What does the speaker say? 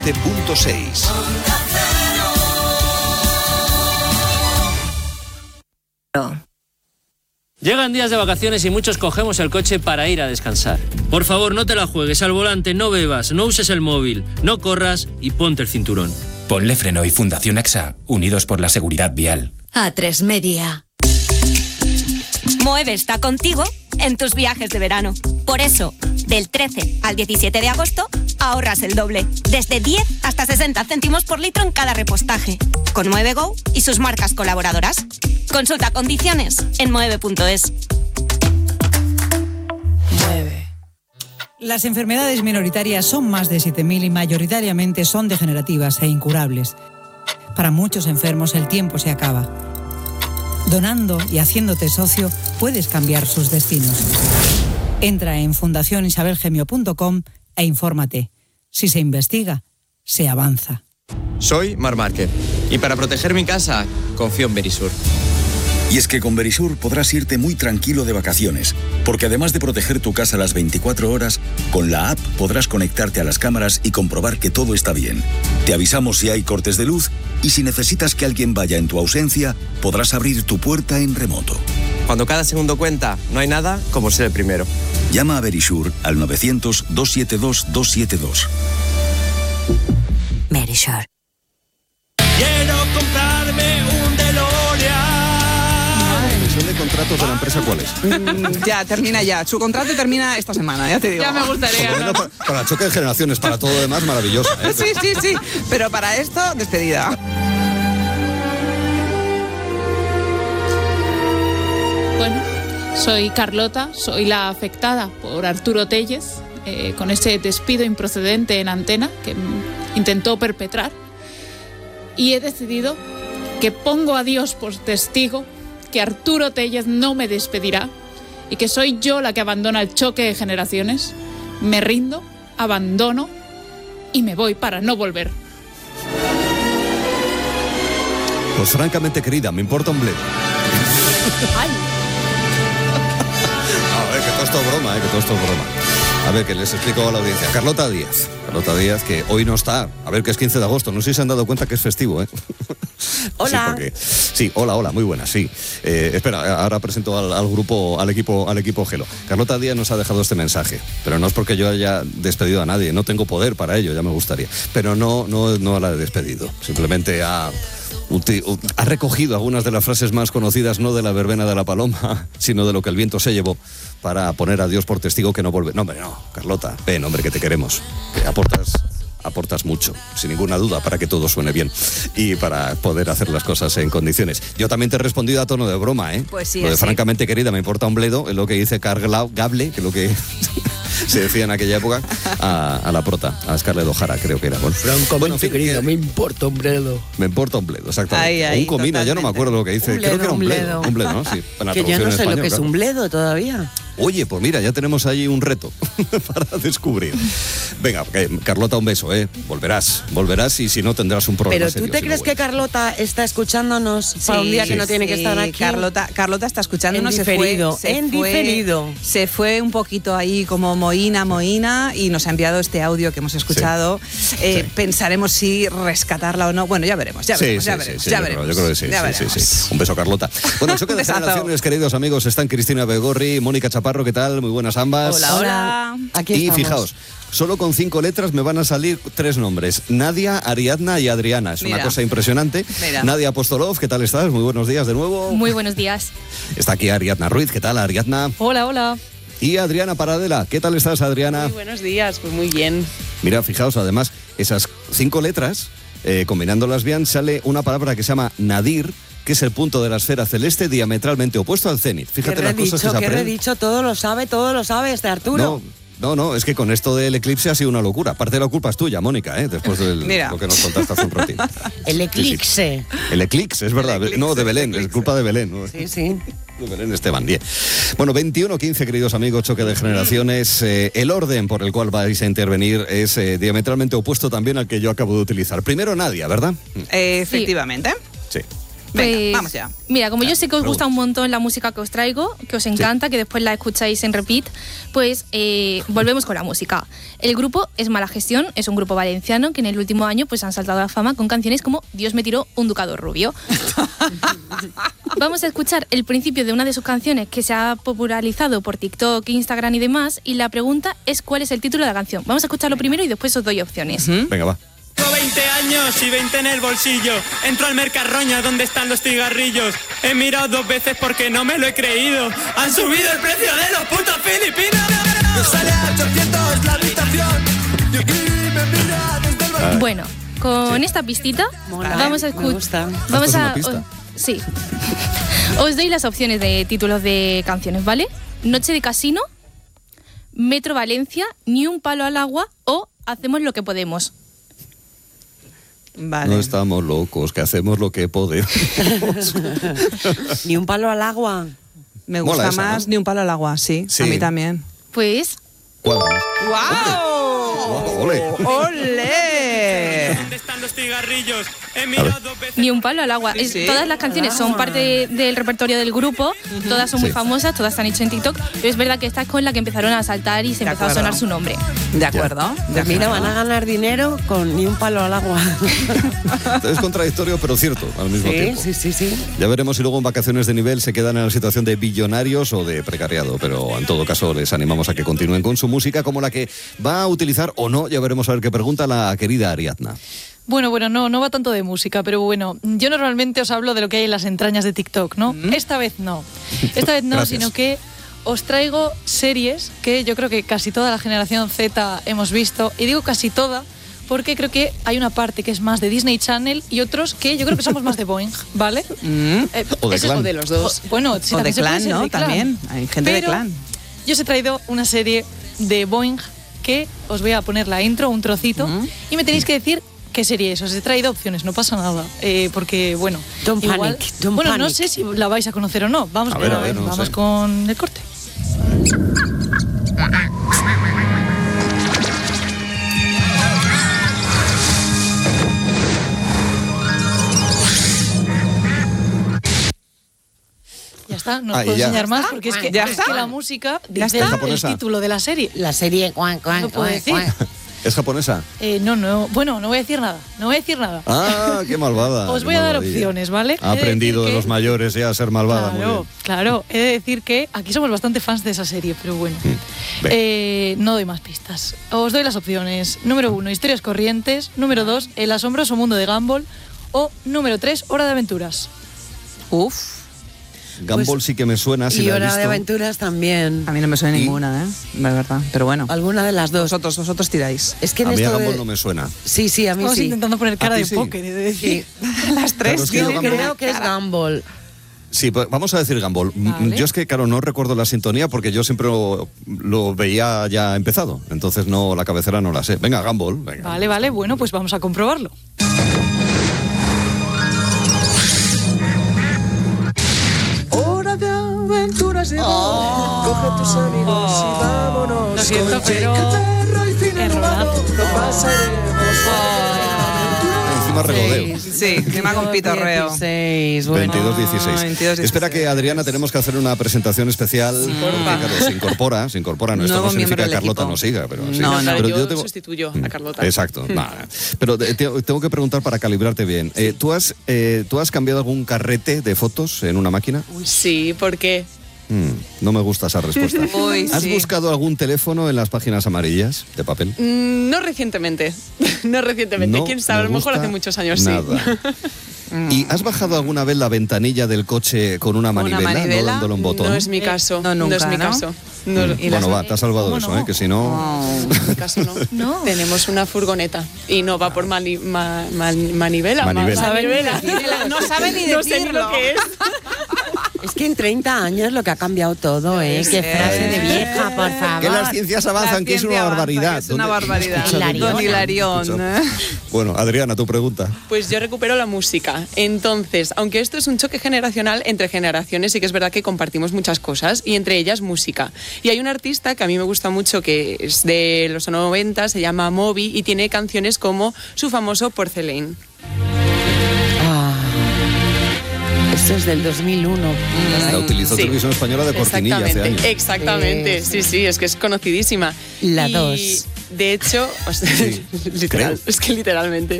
7.6. Llegan días de vacaciones y muchos cogemos el coche para ir a descansar. Por favor, no te la juegues al volante, no bebas, no uses el móvil, no corras y ponte el cinturón. Ponle Freno y Fundación AXA, unidos por la seguridad vial. A3 Media. Moeve está contigo en tus viajes de verano. Por eso, del 13 al 17 de agosto, ahorras el doble. Desde 10 hasta 60 céntimos por litro en cada repostaje. Con Mueve.go y sus marcas colaboradoras. Consulta condiciones en mueve.es. Mueve. Las enfermedades minoritarias son más de 7.000 y mayoritariamente son degenerativas e incurables. Para muchos enfermos el tiempo se acaba. Donando y haciéndote socio puedes cambiar sus destinos. Entra en fundacionisabelgemio.com e infórmate. Si se investiga, se avanza. Soy Marc Márquez y para proteger mi casa confío en Verisur. Y es que con Verisur podrás irte muy tranquilo de vacaciones, porque además de proteger tu casa las 24 horas, con la app podrás conectarte a las cámaras y comprobar que todo está bien. Te avisamos si hay cortes de luz y si necesitas que alguien vaya en tu ausencia, podrás abrir tu puerta en remoto. Cuando cada segundo cuenta, no hay nada como ser el primero. Llama a Verisur al 900-272-272. Verisur. Quiero comprarme un DeLorean. ¿De contratos de la empresa cuál es? Ya, termina ya. Su contrato termina esta semana, ya te digo. Ya me gustaría, ¿no? Para choque de generaciones, para todo lo demás, maravillosa, ¿eh? Sí. Pero para esto, despedida. Bueno, soy Carlota, soy la afectada por Arturo Tellez, con ese despido improcedente en Antena que intentó perpetrar. Y he decidido que pongo a Dios por testigo que Arturo Tellez no me despedirá y que soy yo la que abandona el choque de generaciones. Me rindo, abandono y me voy para no volver. Pues francamente, querida, me importa un bledo. Ay. A ver, que todo esto es broma, que todo esto es broma. A ver, que les explico a la audiencia. Carlota Díaz, que hoy no está. A ver, que es 15 de agosto. No sé si se han dado cuenta que es festivo, ¿eh? Hola. Sí, hola, muy buenas, sí. Espera, ahora presento al grupo, al equipo Gelo. Carlota Díaz nos ha dejado este mensaje, pero no es porque yo haya despedido a nadie, no tengo poder para ello, ya me gustaría. Pero no la he despedido, simplemente ha recogido algunas de las frases más conocidas, no de la verbena de la paloma, sino de lo que el viento se llevó, para poner a Dios por testigo que no vuelve. No, hombre, no, Carlota, ven, hombre, que te queremos, que aportas mucho, sin ninguna duda, para que todo suene bien y para poder hacer las cosas en condiciones. Yo también te he respondido a tono de broma, ¿eh? Pues sí. Lo de francamente, querida, me importa un bledo, es lo que dice Gable, que es lo que se decía en aquella época, a la prota, a Scarlett O'Hara, creo que era. Francamente, querida, me importa un bledo. Me importa un bledo, exactamente. Ahí, un comina, totalmente. ya no me acuerdo lo que dice. Creo que era un bledo, ¿no? Sí, Que yo no sé lo que es un bledo todavía. Oye, pues mira, ya tenemos ahí un reto para descubrir. Venga, Carlota, un beso, ¿eh? Volverás y si no tendrás un problema. Pero ¿tú te crees que Carlota está escuchándonos para un día que no tiene que estar aquí? Carlota está escuchándonos. En diferido. Se fue un poquito ahí como mohína y nos ha enviado este audio que hemos escuchado. Sí. Pensaremos si rescatarla o no. Bueno, ya veremos. Yo creo que sí. Un beso, Carlota. Bueno, choque de generaciones, queridos amigos, están Cristina Begorri, Mónica Chaparro, ¿qué tal? Muy buenas ambas. Hola. Aquí y estamos. Fijaos, solo con 5 letras me van a salir 3 nombres: Nadia, Ariadna y Adriana. Es una cosa impresionante. Mira. Nadia Apostolov, ¿qué tal estás? Muy buenos días de nuevo. Muy buenos días. Está aquí Ariadna Ruiz, ¿qué tal, Ariadna? Hola. Y Adriana Paradela, ¿qué tal estás, Adriana? Muy buenos días, pues muy bien. Mira, fijaos, además, esas 5 letras, combinándolas bien, sale una palabra que se llama nadir, que es el punto de la esfera celeste diametralmente opuesto al cenit. Fíjate las cosas que se aprenden. ¿Qué redicho? Todo lo sabe este Arturo. No, es que con esto del eclipse ha sido una locura. Parte de la culpa es tuya, Mónica, después de lo que nos contaste hace un ratito. El eclipse. Sí. El eclipse, es verdad. No, de Belén, es culpa de Belén. ¿no? Sí. De Belén Esteban, bien. Bueno, 21-15, queridos amigos, choque de generaciones. El orden por el cual vais a intervenir es diametralmente opuesto también al que yo acabo de utilizar. Primero Nadia, ¿verdad? Efectivamente. Sí. Venga, vamos ya. Mira, como yo sé que os gusta un montón la música que os traigo, que os encanta, que después la escucháis en repeat, pues volvemos con la música. El grupo es Mala Gestión, es un grupo valenciano que en el último año pues han saltado a la fama con canciones como Dios me tiró un ducado rubio. Vamos a escuchar el principio de una de sus canciones que se ha popularizado por TikTok, Instagram y demás, y la pregunta es ¿cuál es el título de la canción? Vamos a escucharlo primero y después os doy opciones. Venga, va. Tengo 20 años y 20 en el bolsillo. Entro al Mercarroña donde están los cigarrillos. He mirado 2 veces porque no me lo he creído. Han subido el precio de los putos filipinos. Sale a 800 la habitación. Y aquí me mira desde el... Bueno, con esta pistita vamos a escuchar. Vamos a... sí. Os doy las opciones de títulos de canciones, ¿vale? Noche de casino, Metro Valencia, Ni un palo al agua o Hacemos lo que podemos. Vale. No estamos locos, que hacemos lo que podemos. Ni un palo al agua. Me gusta Mola esa, más ¿no? Ni un palo al agua, sí. A mí también. Pues... ¿Cuál? ¡Guau! ¡Ole! ¡Ole! ¿Dónde están los cigarrillos? He mirado 2 veces. Ni un palo al agua. Sí. Todas las canciones son parte del repertorio del grupo, todas son muy famosas, todas se han hecho en TikTok, pero es verdad que esta es con la que empezaron a saltar y se empezó a sonar su nombre. De acuerdo. Pues mira, van a ganar dinero con Ni un palo al agua. Es contradictorio, pero cierto al mismo tiempo. Sí. Ya veremos si luego en vacaciones de nivel se quedan en la situación de billonarios o de precariado, pero en todo caso les animamos a que continúen con su música, como la que va a utilizar o no, ya veremos a ver qué pregunta la querida Ariadna. Bueno, no va tanto de música, pero bueno, yo normalmente os hablo de lo que hay en las entrañas de TikTok, ¿no? Esta vez no. Esta vez no, Gracias. sino que os traigo series que yo creo que casi toda la generación Z hemos visto, y digo casi toda porque creo que hay una parte que es más de Disney Channel y otros que yo creo que somos más de Boing, ¿vale? O de Clan. O de los dos. Bueno, sí, O de también se puede Clan, ser ¿no? de Clan. También. Hay gente de Pero Clan. Yo os he traído una serie de Boing que os voy a poner la intro, un trocito, y me tenéis que decir qué serie es. Os he traído opciones, no pasa nada, porque bueno, Don't igual, panic, don't bueno, no panic. sé si la vais a conocer o no. Vamos A ver, no vamos sé. con el corte. Ya está, no os Ah, y puedo ya. enseñar más porque es que, ¿Ya es está? que la música ¿Ya dice está? el ¿Japonesa? título de la serie. La serie... No puedo decir. ¿Es japonesa? No, bueno, no voy a decir nada. Ah, qué malvada. Os qué voy a dar malvadilla. opciones, ¿vale? Ha He de aprendido decir de que- los mayores ya a ser malvada. muy bien. Claro, he de decir que aquí somos bastante fans de esa serie, pero bueno. No doy más pistas. Os doy las opciones. Número 1, Historias Corrientes. Número 2, El asombroso mundo de Gumball. O número 3, Hora de Aventuras. Uf. Gumball sí que me suena, si Y la he Hora visto. de Aventuras también. A mí no me suena ¿Y? ninguna, la verdad. Pero bueno. Alguna de las dos. Vosotros tiráis. Es que en A mí a esto Gumball de- no me suena. Sí, a mí Estamos sí. intentando poner cara ¿A ti de sí? póker, he de decir. Las tres. Claro, es que Yo yo Gumball- creo que es Gumball. Sí, pues vamos a decir Gumball. Vale. Yo es que, claro, no recuerdo la sintonía porque yo siempre lo veía ya empezado. Entonces no, la cabecera no la sé. Venga, Gumball. Venga. Vale, bueno, pues vamos a comprobarlo. Hora de aventuras y coge tus amigos y vámonos. Lo siento, con pero- Jake el perro y Finn el Errorazo. lobo. Lo pasaremos. Encima regodeo. Sí, encima con pitorreo. 16, bueno. 22-16. 22-16. Espera que Adriana tenemos que hacer una presentación especial. porfa. Que, claro, se incorpora. No, esto Nuevo no significa miembro que del Carlota equipo. no siga, pero sí. No, pero yo sustituyo a Carlota. Exacto. Nada. Pero tengo que preguntar para calibrarte bien. ¿Tú has cambiado algún carrete de fotos en una máquina? Sí, ¿por qué? No me gusta esa respuesta. Uy, ¿Has sí. buscado algún teléfono en las páginas amarillas de papel? No recientemente. No recientemente. No ¿Quién sabe? A me lo mejor gusta hace muchos años, nada. sí. ¿Y has bajado alguna vez la ventanilla del coche con una manivela, manivela? no dándole un botón? No es mi caso. No, nunca, es mi ¿no? caso. No, ¿Y Bueno, las- va, te has salvado de ¿Cómo eso, no? que si no... en mi caso no. No. Tenemos una furgoneta y no va por manivela. Manivela. No sabe ni No sé ni decirlo. lo que es. Es que en 30 años lo que ha cambiado todo, ¿eh? Qué frase de vieja, por favor. Que las ciencias avanzan, que es una barbaridad. Es una ¿Dónde- barbaridad. Escucha, Don Hilarión. escucha. Bueno, Adriana, tu pregunta. Pues yo recupero la música. Entonces, aunque esto es un choque generacional entre generaciones, sí que es verdad que compartimos muchas cosas y entre ellas música. Y hay un artista que a mí me gusta mucho que es de los 90, se llama Moby y tiene canciones como su famoso Porcelain. Esto es del 2001. La utilizó Televisión Española de cortinilla hace años. Exactamente, sí, es que es conocidísima. La 2. De hecho, literal, es que literalmente.